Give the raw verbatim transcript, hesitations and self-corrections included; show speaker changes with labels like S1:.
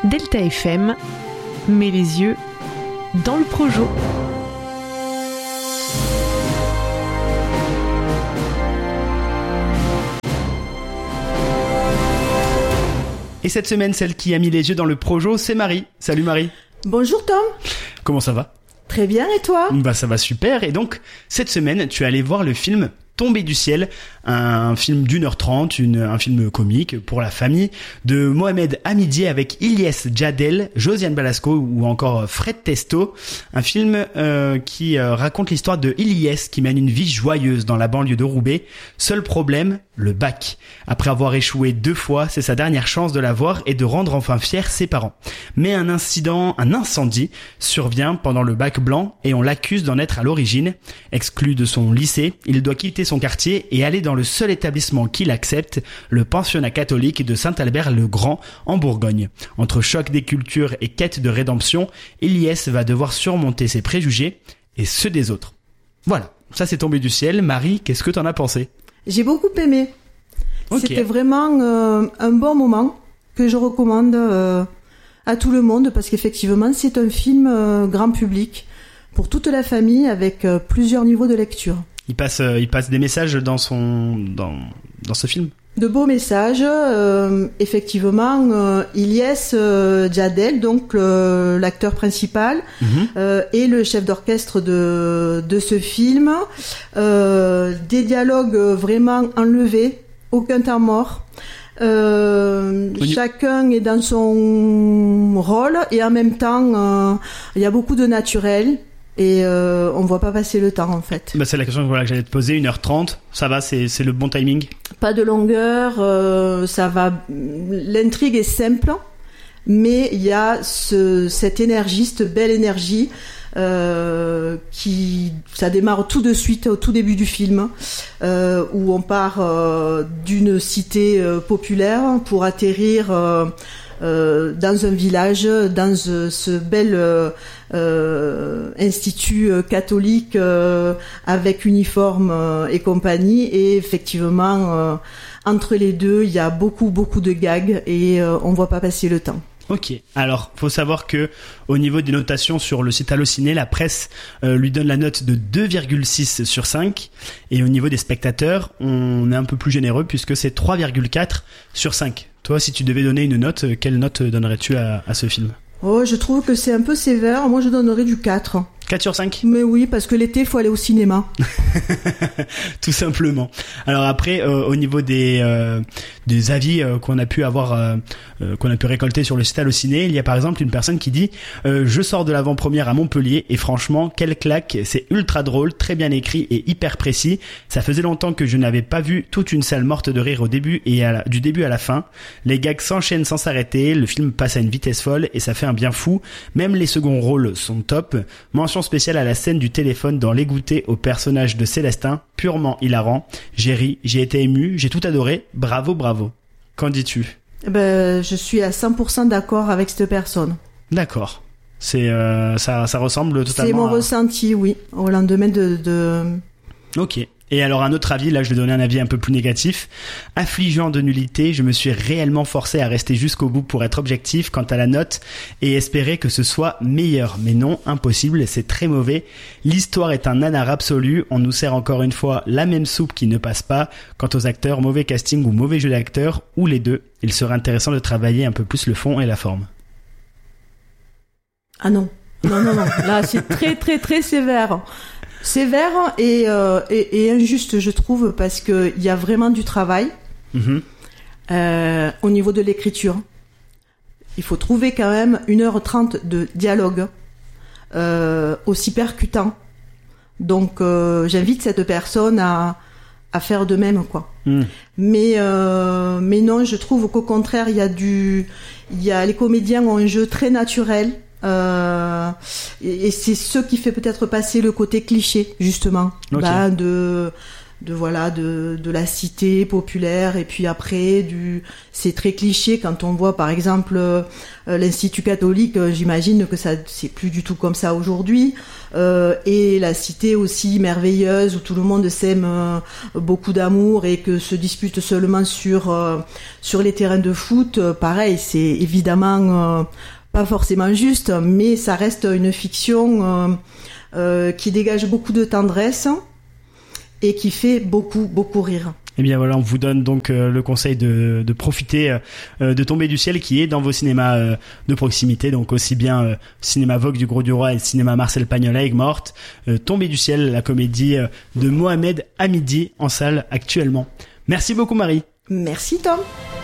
S1: Delta F M met les yeux dans le projo.
S2: Et cette semaine, celle qui a mis les yeux dans le projo, c'est Marie. Salut Marie.
S3: Bonjour Tom.
S2: Comment ça va ?
S3: Très bien, et toi ?
S2: Bah ça va super. Et donc, cette semaine, tu es allé voir le film Tombé du ciel, un film d'une heure trente, une, un film comique pour la famille de Mohamed Hamidi avec Ilyes Djadel, Josiane Balasco ou encore Fred Testo. Un film euh, qui euh, raconte l'histoire de Ilyes qui mène une vie joyeuse dans la banlieue de Roubaix. Seul problème, le bac. Après avoir échoué deux fois, c'est sa dernière chance de l'avoir et de rendre enfin fiers ses parents. Mais un incident, un incendie survient pendant le bac blanc et on l'accuse d'en être à l'origine. Exclu de son lycée, il doit quitter son quartier et aller dans le seul établissement qu'il accepte, le pensionnat catholique de Saint-Albert-le-Grand en Bourgogne. Entre choc des cultures et quête de rédemption, Ilyes va devoir surmonter ses préjugés et ceux des autres. Voilà, ça c'est Tombé du ciel. Marie, qu'est-ce que t'en as pensé ?
S3: J'ai beaucoup aimé. Okay. C'était vraiment euh, un bon moment que je recommande euh, à tout le monde parce qu'effectivement c'est un film euh, grand public pour toute la famille avec euh, plusieurs niveaux de lecture.
S2: Il passe, euh, il passe des messages dans son, dans, dans ce film.
S3: De beaux messages, euh, effectivement. Euh, Ilyes euh, Djadel, donc euh, l'acteur principal, mm-hmm. euh, et le chef d'orchestre de de ce film. Euh, des dialogues vraiment enlevés, aucun temps mort. Euh, oui. Chacun est dans son rôle et en même temps, euh, il y a beaucoup de naturel. Et euh, on voit pas passer le temps en fait.
S2: Bah c'est la question voilà, que j'allais te poser, une heure trente, ça va, c'est, c'est le bon timing ?
S3: Pas de longueur, euh, ça va. L'intrigue est simple, mais il y a ce, cette énergie, cette belle énergie euh, qui, ça démarre tout de suite au tout début du film, euh, où on part euh, d'une cité euh, populaire pour atterrir euh, Euh, dans un village, dans euh, ce bel euh, euh, institut euh, catholique euh, avec uniforme euh, et compagnie. Et effectivement, euh, entre les deux, il y a beaucoup, beaucoup de gags et euh, on voit pas passer le temps.
S2: Ok, alors faut savoir que au niveau des notations sur le site Allociné, la presse euh, lui donne la note de deux virgule six sur cinq et au niveau des spectateurs, on est un peu plus généreux puisque c'est trois virgule quatre sur cinq. Toi, si tu devais donner une note, quelle note donnerais-tu à, à ce film ?
S3: Oh, je trouve que c'est un peu sévère. Moi, je donnerais du quatre.
S2: quatre sur cinq ?
S3: Mais oui, parce que l'été, il faut aller au cinéma.
S2: Tout simplement. Alors après, euh, au niveau des euh, des avis euh, qu'on a pu avoir, euh, euh, qu'on a pu récolter sur le site Allociné, il y a par exemple une personne qui dit euh, « Je sors de l'avant-première à Montpellier et franchement, quelle claque, c'est ultra drôle, très bien écrit et hyper précis. Ça faisait longtemps que je n'avais pas vu toute une salle morte de rire au début et à la, du début à la fin. Les gags s'enchaînent sans s'arrêter, le film passe à une vitesse folle et ça fait un bien fou. Même les seconds rôles sont top. Mention spéciale à la scène du téléphone dans Les Goûters au personnage de Célestin, purement hilarant. J'ai ri, j'ai été ému, j'ai tout adoré. Bravo, bravo. Qu'en dis-tu ?
S3: Ben, je suis à cent pour cent d'accord avec cette personne.
S2: D'accord. C'est euh, ça, ça ressemble totalement.
S3: C'est mon
S2: à...
S3: ressenti, oui, au lendemain de. de...
S2: Ok. Et alors un autre avis, là je vais donner un avis un peu plus négatif. Affligeant de nullité, je me suis réellement forcé à rester jusqu'au bout pour être objectif quant à la note et espérer que ce soit meilleur. Mais non, impossible, c'est très mauvais. L'histoire est un nanar absolu, on nous sert encore une fois la même soupe qui ne passe pas. Quant aux acteurs, mauvais casting ou mauvais jeu d'acteur, ou les deux, il serait intéressant de travailler un peu plus le fond et la forme.
S3: Ah non, non, non, non, là c'est très très très sévère. Sévère et, euh, et, et injuste, je trouve, parce que il y a vraiment du travail mmh. euh, au niveau de l'écriture. Il faut trouver quand même une heure trente de dialogue euh, aussi percutant. Donc, euh, j'invite cette personne à, à faire de même, quoi. Mmh. Mais, euh, mais non, je trouve qu'au contraire, il y a du, il y a les comédiens ont un jeu très naturel. Euh, et, et c'est ce qui fait peut-être passer le côté cliché justement, okay. bah, de de voilà de de la cité populaire, et puis après du c'est très cliché quand on voit par exemple euh, l'Institut catholique, euh, j'imagine que ça c'est plus du tout comme ça aujourd'hui, euh, et la cité aussi merveilleuse où tout le monde s'aime euh, beaucoup d'amour et que se dispute seulement sur euh, sur les terrains de foot, euh, pareil, c'est évidemment euh, pas forcément juste, mais ça reste une fiction euh, euh, qui dégage beaucoup de tendresse et qui fait beaucoup, beaucoup rire.
S2: Eh bien voilà, on vous donne donc euh, le conseil de, de profiter euh, de Tomber du ciel, qui est dans vos cinémas euh, de proximité, donc aussi bien euh, cinéma Vogue du Gros du Roi et cinéma Marcel Pagnol à Aigues-Mortes. Euh, Tomber du ciel, la comédie euh, de Mohamed Hamidi en salle actuellement. Merci beaucoup Marie.
S3: Merci Tom.